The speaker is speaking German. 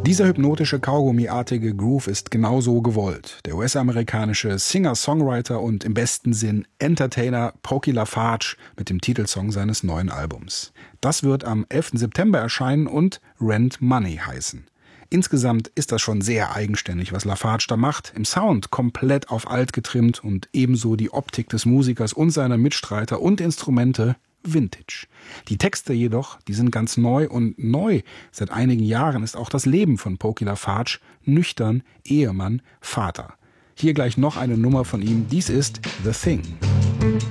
Dieser hypnotische Kaugummiartige Groove ist genauso gewollt. Der US-amerikanische Singer-Songwriter und im besten Sinn Entertainer Pokey LaFarge mit dem Titelsong seines neuen Albums. Das wird am 11. September erscheinen und Rent Money heißen. Insgesamt ist das schon sehr eigenständig, was LaFarge da macht. Im Sound komplett auf alt getrimmt und ebenso die Optik des Musikers und seiner Mitstreiter und Instrumente Vintage. Die Texte jedoch, die sind ganz neu und neu. Seit einigen Jahren ist auch das Leben von Pokey LaFarge nüchtern, Ehemann, Vater. Hier gleich noch eine Nummer von ihm. Dies ist The Thing.